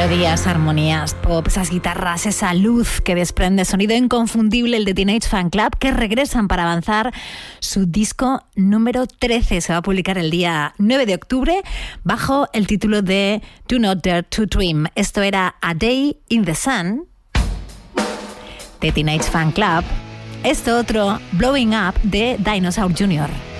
Melodías, armonías, pop, esas guitarras, esa luz que desprende, sonido inconfundible, el de Teenage Fan Club, que regresan para avanzar su disco número 13. Se va a publicar el día 9 de octubre bajo el título de Do Not Dare to Dream. Esto era A Day in the Sun de Teenage Fan Club. Esto otro, Blowing Up de Dinosaur Jr.